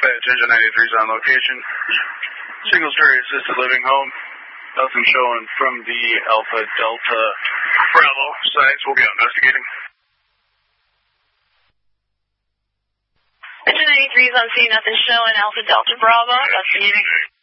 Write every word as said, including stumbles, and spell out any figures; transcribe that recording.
Dispatch, Engine ninety-three is on location. Single-story assisted living home. Nothing showing from the Alpha Delta Bravo sites. We'll be investigating. Engine ninety-three is on scene. Nothing showing. Alpha Delta Bravo. Investigating.